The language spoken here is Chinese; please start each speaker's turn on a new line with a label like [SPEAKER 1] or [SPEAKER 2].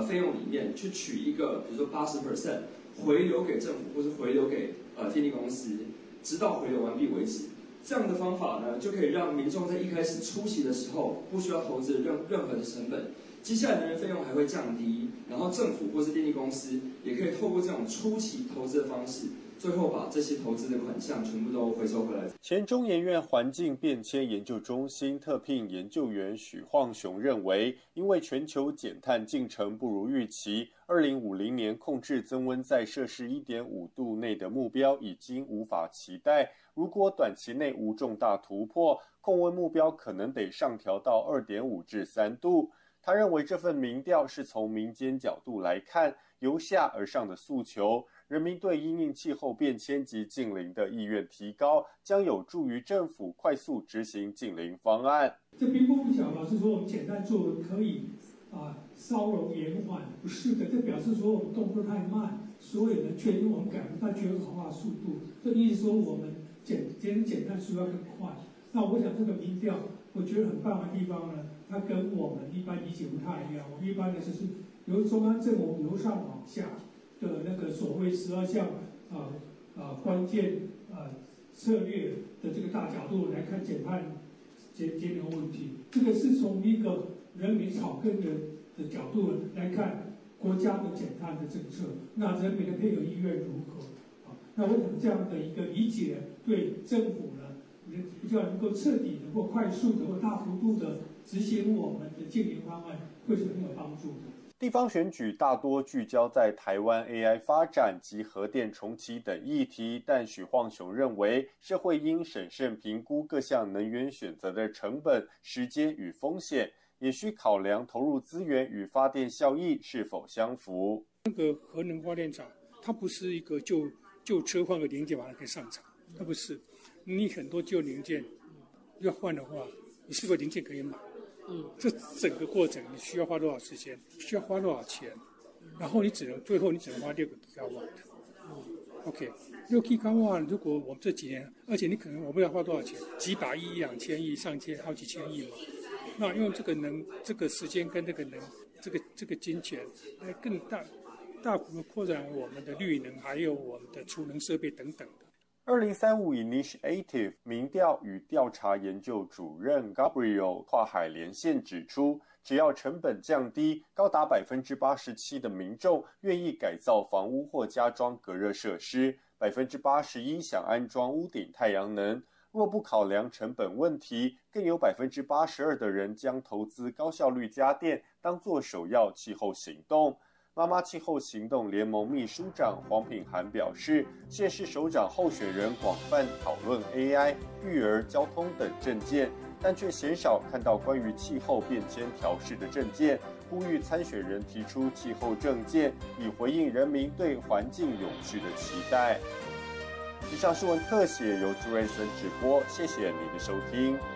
[SPEAKER 1] 费用里面去取一个，比如说80%回流给政府，或是回流给电力公司，直到回流完毕为止。这样的方法呢，就可以让民众在一开始初期的时候不需要投资任何的成本，接下来能源费用还会降低，然后政府或是电力公司也可以透过这种初期投资的方式，最后把这些投资的款项全部都回收回来。
[SPEAKER 2] 前中研院环境变迁研究中心特聘研究员许晃雄认为，因为全球减碳进程不如预期，2050年控制增温在摄氏1.5度内的目标已经无法期待。如果短期内无重大突破，控温目标可能得上调到2.5至3度。他认为这份民调是从民间角度来看，由下而上的诉求，人民对因应气候变迁及净零的意愿提高，将有助于政府快速执行净零方案。
[SPEAKER 3] 这并不表示说我们简单做可以稍容延缓，不是的，这表示说我们动作太慢，所以呢，确实我们赶不到全球化速度。这意思说我们减碳速度要更快。那我想这个民调，我觉得很棒的地方呢，它跟我们一般理解不太一样。我们一般呢就是由中央政府由上往下的那个所谓12项关键策略的这个大角度来看减能问题。这个是从一个人民草根的角度来看国家的减碳的政策，那人民的配合意愿如何？那我想这样的一个理解对政府呢，比较能够彻底的或快速的或大幅度的执行我们的净零方案，会是很有帮助的。
[SPEAKER 2] 地方选举大多聚焦在台湾 AI 发展及核电重启等议题，但许晃雄认为，社会应审慎评估各项能源选择的成本、时间与风险，也需考量投入资源与发电效益是否相符。
[SPEAKER 4] 那个核能发电厂，它不是一个旧车换个零件马上可以上场，它不是。你很多旧零件要换的话，你是否零件可以买？这整个过程你需要花多少时间？需要花多少钱？然后最后你只能花6个GW。OK， 6 GW， 如果我们这几年，而且你可能我们要花多少钱？几百亿、2000亿、上千、好几千亿嘛。那用这个时间跟这个金钱来更大幅的扩展我们的绿能，还有我们的储能设备等等的。
[SPEAKER 2] 2035 Initiative 民调与调查研究主任 Gabriel 跨海连线指出，只要成本降低，高达87%的民众愿意改造房屋或加装隔热设施，81%想安装屋顶太阳能。若不考量成本问题，更有82%的人将投资高效率家电当作首要气候行动。妈妈气候行动联盟秘书长黄品涵表示，县市首长候选人广泛讨论 AI、育儿、交通等政见，但却鲜少看到关于气候变迁调适的政见，呼吁参选人提出气候政见，以回应人民对环境永续的期待。以上新闻特写由朱瑞森直播，谢谢你的收听。